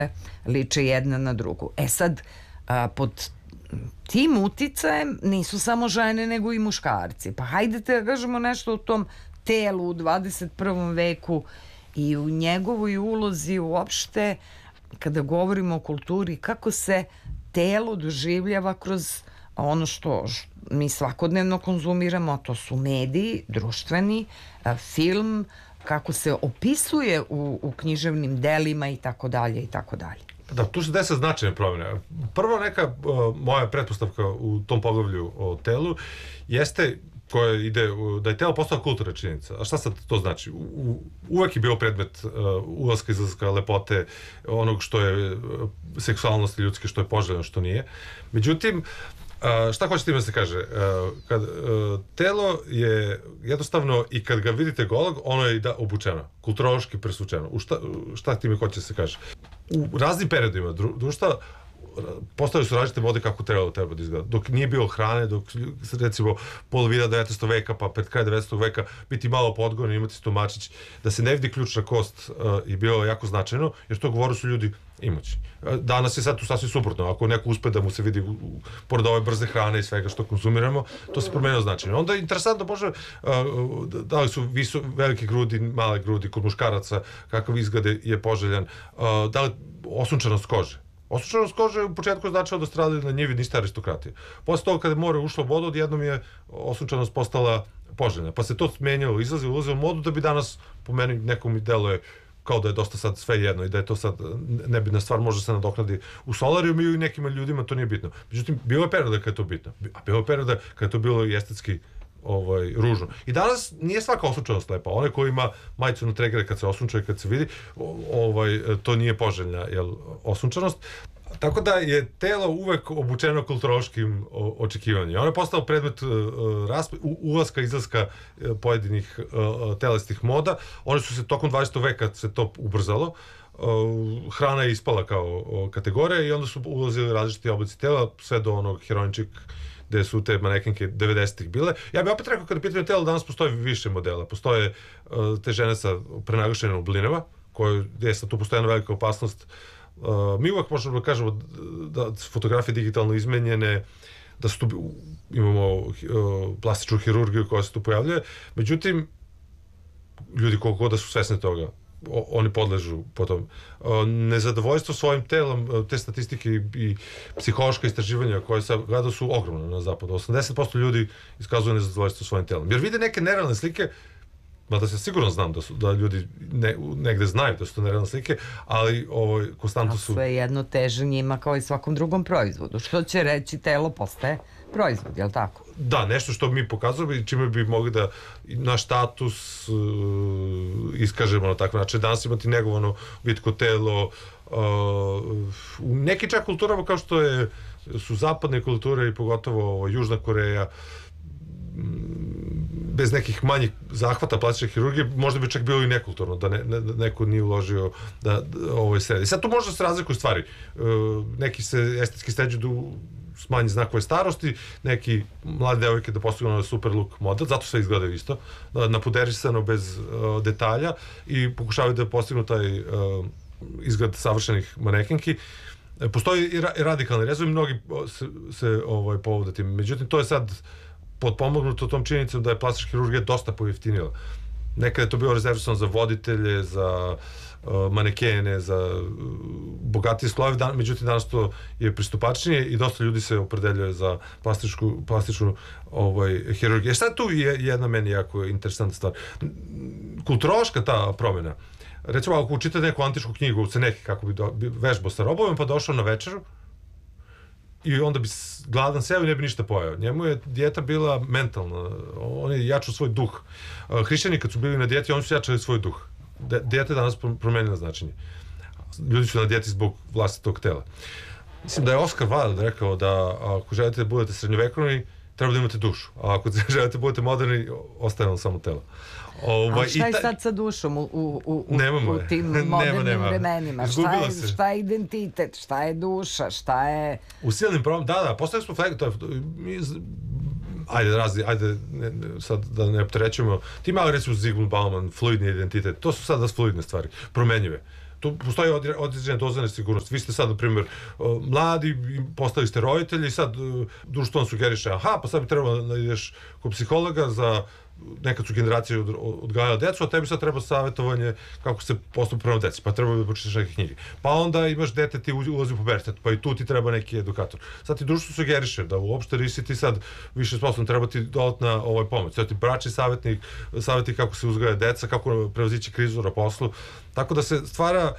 liče jedna na drugu. Sad, pod tim uticajem nisu samo žene nego i muškarci. Pa hajdete da kažemo nešto o tom telu u 21. veku i u njegovoj ulozi uopšte kada govorimo o kulturi, kako se telo doživljava kroz ono što mi svakodnevno konzumiramo, a to su mediji, društveni, film, kako se opisuje u književnim delima i tako dalje i tako dalje. Da, tu se desa značajne promjene. Prvo neka moja pretpostavka u tom poglavlju o telu jeste koja ide da je telo postala kulturna činjenica. A šta sad to znači? Uvek je bio predmet ulaska, izlaska, lepote, onog što je seksualnosti ljudske, što je poželjno, što nije. Međutim, šta hoće time da se kaže? Telo je jednostavno, i kad ga vidite golog, ono je obučeno, kulturološki presvučeno. Šta time hoće da se kaže? U raznim periodima društva postavili su različite mode kako treba da izgleda. Dok nije bilo hrane, dok recimo polovina 19. veka, pa pred kraj 19. veka biti malo podgovorni, imati stomačić, da se ne vidi ključna kost je bilo jako značajno, jer to govoru su ljudi imući. Danas je sad tu sasvim suprotno. Ako neko uspe da mu se vidi pored ove brze hrane i svega što konzumiramo, to se promenilo značajno. Onda je interesantno, bože, da li su velike grudi, male grudi kod muškaraca, kakav izgled je poželjan, da li osunčanost kože. Osunčanost kože u početku je značilo da ste radili na njivi, niste aristokratije. Posle toga kada je more ušlo u vodu, odjednom je osunčanost postala poželjna. Pa se to menjalo, ulazilo u modu, da bi danas, po meni, nekom deluje kao da je dosta sad sve jedno i da je to sad nebitna stvar, može se nadoknadi u solarijumu i nekim ljudima to nije bitno. Međutim, bilo je perioda kada je to bitno. A bilo je perioda kada je to bilo i estetski ružno. I danas nije svaka osunčanost lepa. Onaj koji ima majicu na tregere kad se osunča i kad se vidi, to nije poželjna osunčanost. Tako da je telo uvek obučeno kulturološkim očekivanjima. Ono je postao predmet ulaska, izlaska pojedinih telesnih moda. One su se tokom 20. veka se to ubrzalo. Hrana je ispala kao kategorija i onda su ulazili različiti oblici tela, sve do onog heroinčik, gde su te manekenke 90-ih bile. Ja bih opet rekao, kada pitanje tela, danas postoje više modela. Postoje te žene sa prenaglašenim oblinama, gde sad tu postoje jedna velika opasnost. Mi uvek možemo da kažemo da su fotografije digitalno izmenjene, da su tu, imamo plastičnu hirurgiju koja se tu pojavljuje. Međutim, ljudi koliko da su svesni toga, oni podležu potom. Nezadovoljstvo svojim telom, te statistike i psihološka istraživanja koje sam gledao su ogromne na zapadu. 80% ljudi iskazuje nezadovoljstvo svojim telom. Jer vide neke nerealne slike, mada se sigurno znam da ljudi negde znaju da su to nerealne slike, ali konstantno su... Sve jedno teže njima kao i svakom drugom proizvodu. Što će reći, telo postaje proizvod, je li tako? Da, nešto što mi pokazujemo i čime bi mogli da naš status iskažemo na takav način. Danas imati negovano vitko telo, u nekim čak kulturama kao što su zapadne kulture i pogotovo Južna Koreja, bez nekih manjih zahvata plastične hirurgije, možda bi čak bilo i nekulturno, da neko nije uložio da sredi. Sad tu možda se razlikuju stvari. Neki se estetski steđu da smanji znakove starosti, neki mlade devojke da postignu super look model, zato sve izgledaju isto, napuderisano bez detalja i pokušavaju da postignu taj izgled savršenih manekenki. Postoji i radikalni rezon i mnogi se povode tim. Međutim, to je sad potpomognuto tom činjenicom da je plastična hirurgija dosta pojeftinila. Nekada je to bilo rezervisano za voditelje, za manekene, za bogatije slojeve, međutim danas to je pristupačnije i dosta ljudi se opredeljuje za plastičnu hirurgiju. Šta tu je jedna meni jako interesantna stvar? Kulturološka ta promjena. Recimo, ako učitate neku antičku knjigu, kako bi vežbao sa robovima, pa došao na večeru, i onda bi gladan seo i ne bi ništa pojao. Njemu je dijeta bila mentalna, on je jačao svoj duh. Hrišćani kad su bili na dijeti, oni su jačali svoj duh. Dijeta je danas promenila značenje. Ljudi su na dijeti zbog vlastitog tela. Mislim da je Oscar Wilde rekao da ako želite da budete srednjovekovni, treba da imate dušu. A ako želite da budete moderni, ostaje vam samo telo. A šta je sad sa dušom u tim modernim vremenima? Šta je identitet, šta je duša, šta je... U silnim problemima, da, postavili smo flag, ajde, sad da ne opterećujemo, ti malo recimo Zygmunt Bauman, fluidni identitet, to su sad fluidne stvari, promenjive. Tu postoji određena doza nesigurnosti. Vi ste sad, na primjer, mladi, postali ste roditelji i sad društvo vam sugeriše, pa sad bi trebalo da ideš kod psihologa za nekad su generacije odgajale decu, a tebi sad treba savjetovanje kako se postupa prema deci, pa treba da počitaš neke knjige. Pa onda imaš dete, ti ulazi u pubertet, pa i tu ti treba neki edukator. Sad ti društvo sugeriše da uopšte nisi ti sad više sposobno, treba ti dodatna pomoć. Sad ti bračni savjetnik kako se uzgaja deca, kako prevazići krizu na poslu. Tako da se stvara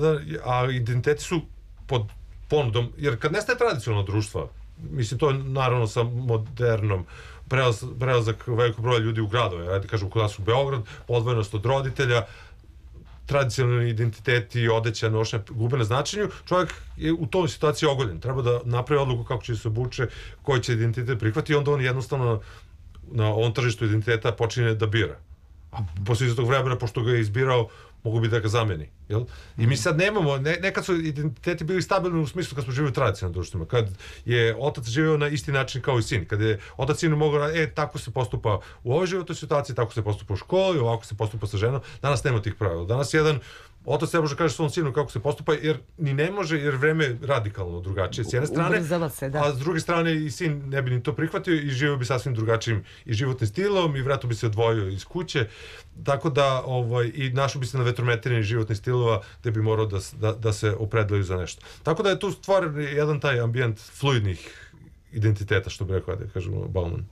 a identiteti su pod ponudom, jer kad nestaje tradicionalno društva, mislim, to je naravno sa modernom prelazak velikog broja ljudi u gradove, ajde kažem, kod nas u Beograd, odvojenost od roditelja, tradicionalni identiteti, odeća, nošnja gube na značenju, čovjek je u toj situaciji ogoljen. Treba da napravi odluku kako će se obuče, koji će identitet prihvati i onda on jednostavno na ovom tržištu identiteta počinje da bira. A posle iz tog vremena, pošto ga je izbirao, mogu bi da ga zameni. Jel? I mi sad nemamo, nekad su identiteti bili stabilni u smislu kad smo živjeli u tradicionalnim društvima, kad je otac živio na isti način kao i sin, kad je otac sinu mogao tako se postupa u ovoj životnoj situaciji, tako se postupa u školi, ovako se postupa sa ženom. Danas nema tih pravila. Danas jedan otac ne može kaže svom sinu kako se postupa, jer ni ne može, jer vreme je radikalno drugačije s jedne strane, a s druge strane i sin ne bi ni to prihvatio i živio bi sasvim drugačijim i životnim stilom i vjerojatno bi se odvojio iz kuće, tako da i našao bi se na vetrometrini životnih stilova gde bi morao da se opredaju za nešto. Tako da je tu stvoren jedan taj ambijent fluidnih identiteta, što bi rekao, da kažemo, Bauman.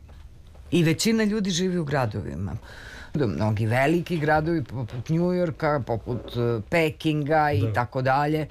I većina ljudi živi u gradovima. Mnogi veliki gradovi, poput Njujorka, poput Pekinga i tako dalje,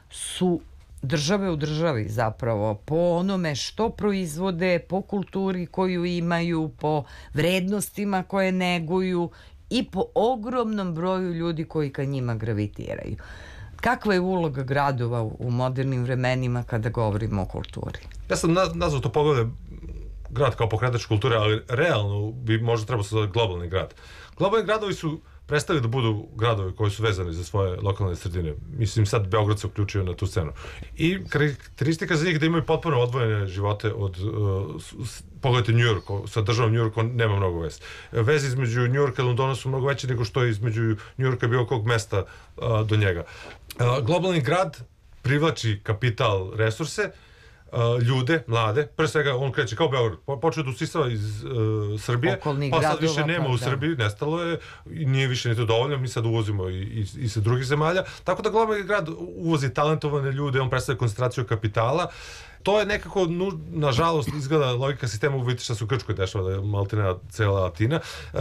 su države u državi zapravo, po onome što proizvode, po kulturi koju imaju, po vrednostima koje neguju i po ogromnom broju ljudi koji ka njima gravitiraju. Kakva je uloga gradova u modernim vremenima kada govorimo o kulturi? Ja sam nazvao to poglavlje grad kao pokretač kulture, ali realno bi možda trebao se zove globalni grad. Globalni gradovi su prestali da budu gradovi koji su vezani za svoje lokalne sredine. Mislim, sad Beograd se uključio na tu scenu. I karakteristika za njih da imaju potpuno odvojene živote od pogledajte New York, sa državom New York nema mnogo veze. Veze između New Yorka i Londona su mnogo veće nego što je između New Yorka i bilo kog mesta do njega. Globalni grad privlači kapital, resurse, ljude, mlade, pre svega on kreće kao Beograd, počeo da usisava iz Srbije, pa sad više nema u Srbiji, nestalo je, i nije više ni to dovoljno, mi sad uvozimo i sa drugih zemalja, tako da globalni grad uvozi talentovane ljude, on predstavlja koncentraciju kapitala. To je nekako, nažalost, izgleda logika sistema, vidite šta se u Grčkoj dešava, da je maltene cela Atina.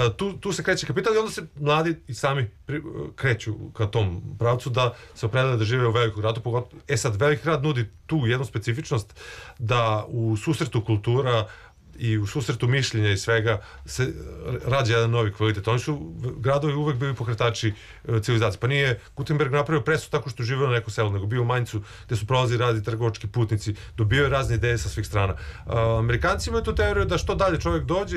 Tu se kreće kapital i onda se mladi i sami kreću ka tom pravcu da se opredele da žive u velikom gradu. Sad, veliki grad nudi tu jednu specifičnost da u susretu kultura i u susretu mišljenja i svega se rađa jedan novi kvalitet. Oni su gradovi uvek bili pokretači civilizacije. Pa nije Gutenberg napravio presu tako što živio na neko selo, nego bio u Manjcu gde su prolazili razni trgovački putnici, dobio razne ideje sa svih strana. Amerikanci imaju tu teoriju da što dalje čovjek dođe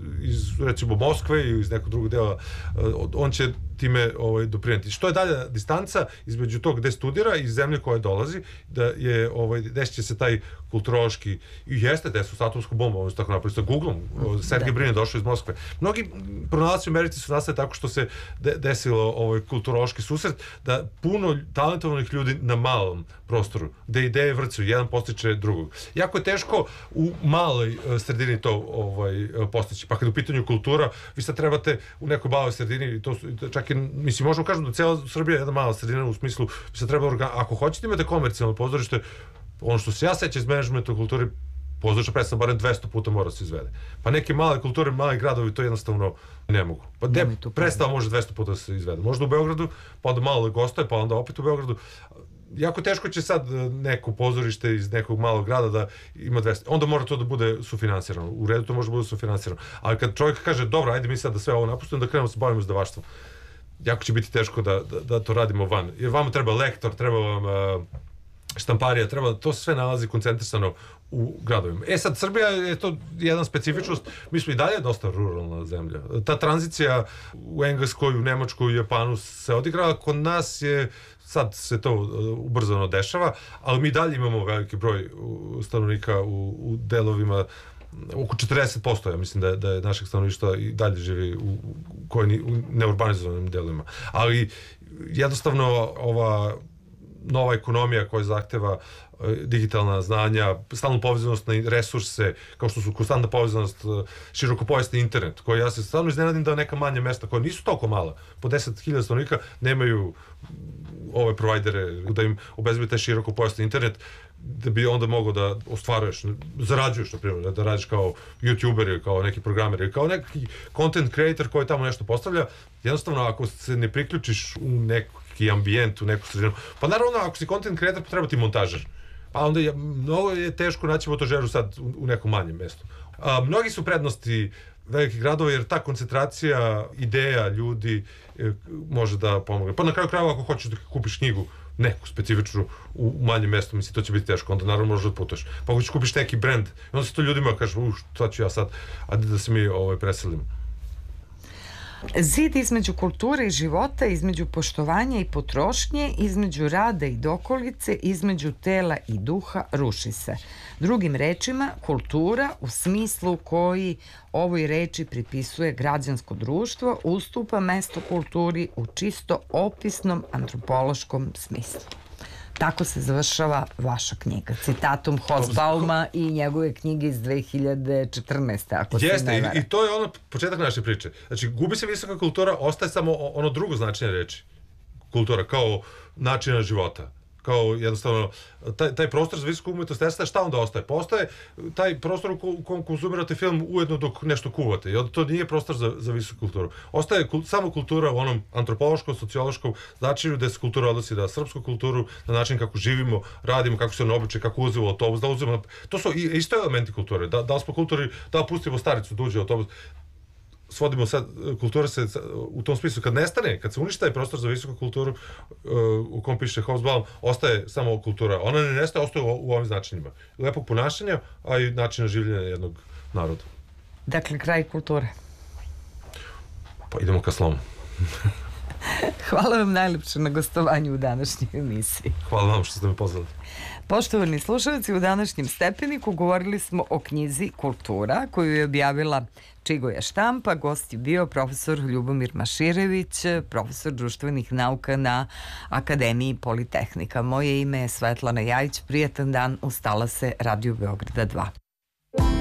iz recimo Moskve ili iz nekog drugog dela, on će time doprineti. Što je dalja distanca između tog gde studira i zemlje koje dolazi, da je desit će se taj kulturološki, i jeste desu s atomskom bombom, ono se tako napravili sa Googlom, Sergej Brin je došao iz Moskve. Mnogi pronalasci u Americi su nastali tako što se desilo kulturološki susret, da puno talentovanih ljudi na malom prostoru, gde ideje vrcuju, jedan postiče drugog. Jako je teško u maloj sredini to postići, pa kada u pitanju kultura, vi sad trebate u nekoj maloj sredini, to čak i, mislim, možemo kažem da cijela Srbija je jedna mala sredina u smislu, vi sad treba, ako hoćete imate komercijalno pozorište, ono što se ja sećam iz menadžmenta u kulturi, pozorišna predstava barem 200 puta mora se izvede. Pa neke male kulture, mali gradovi to jednostavno ne mogu. Pa predstava može 200 puta da se izvede. Možda u Beogradu, pa onda malo gostoje, pa onda opet u Beogradu. Jako teško će sad neko pozorište iz nekog malog grada da ima 200. Onda mora to da bude sufinansirano. U redu to može da bude sufinansirano. Ali kad čovjek kaže, dobro, ajde mi sad da sve ovo napustimo, da krenemo se bavimo izdavaštvom. Jako će biti teško da to radimo van. Jer vama treba lektor, treba vam štamparija, treba, to sve nalazi koncentrisano u gradovima. Sad, Srbija je to jedna specifičnost, mi smo i dalje dosta ruralna zemlja. Ta tranzicija u Engleskoj, u Nemačkoj, u Japanu se odigrala, kod nas je, sad se to ubrzano dešava, ali mi dalje imamo veliki broj stanovnika u delovima, oko 40%, ja mislim da je našeg stanovništva i dalje živi u neurbanizovanim delovima. Ali jednostavno ova nova ekonomija koja zahteva digitalna znanja, stalnu povezanost na resurse, kao što su konstantna povezanost, širokopojasni internet, koji ja se stvarno iznenadim da neka manja mesta koja nisu toliko mala, po 10.000 stanovnika, nemaju ove provajdere da im obezbedi taj širokopojasni internet, da bi onda mogao da ostvaruješ, zarađuješ, na primjer, da radiš kao youtuber ili kao neki programer ili kao neki content creator koji tamo nešto postavlja. Jednostavno, ako se ne priključiš u neki ambijent, u neku sredinu, pa naravno, ako si content creator, treba ti montažer. Pa onda mnogo je teško naći montažeru sad u nekom manjem mestu. Mnogi su prednosti velikih gradova, jer ta koncentracija ideja ljudi može da pomogne. Pa na kraju krajeva, ako hoćeš da kupiš knjigu, neku specifičnu u manjem mestu, mislim, to će biti teško, onda naravno možeš da putuješ. Pa ako ćeš kupiš neki brend, onda se to ljudima kaže, šta ću ja sad, a da se mi preselimo. Zid između kulture i života, između poštovanja i potrošnje, između rada i dokolice, između tela i duha ruši se. Drugim rečima, kultura u smislu koji ovoj reči pripisuje građansko društvo ustupa mesto kulturi u čisto opisnom antropološkom smislu. Tako se završava vaša knjiga, citatom Hobsbauma i njegove knjige iz 2014. ako se ne varam. Jeste, i to je ono početak naše priče. Znači, gubi se visoka kultura, ostaje samo ono drugo značenje reči. Kultura, kao načina života. Kao jednostavno, taj prostor za visoku umetnost nestaje, šta onda ostaje? Pa ostaje taj prostor u kom konzumirate film ujedno dok nešto kuvate. I onda to nije prostor za visoku kulturu. Ostaje samo kultura u onom antropološkom, sociološkom značenju gde se kultura odnosi na srpsku kulturu, na način kako živimo, radimo, kako se običaj, kako uzemo autobus, da uzemo... To su isto elementi kulture. Da li smo kulturi, da pustimo staricu da uđe autobus. Svodimo sad, kultura se u tom smislu, kad nestane, kad se uništa taj prostor za visoku kulturu u kom piše Hobsbawm, ostaje samo kultura. Ona ne nestaje, ostaje u ovim značenjima. Lepog ponašanja, a i načina življenja jednog naroda. Dakle, kraj kulture. Pa idemo ka slomu. Hvala vam najlepše na gostovanju u današnjoj emisiji. Hvala vam što ste me pozvali. Poštovani slušalci, u današnjem Stepeniku govorili smo o knjizi Kultura, koju je objavila Čigoja štampa. Gost je bio profesor Ljubomir Maširević, profesor društvenih nauka na Akademiji Politehnika. Moje ime je Svetlana Jajić. Prijatan dan, ustala se Radio Beograda 2.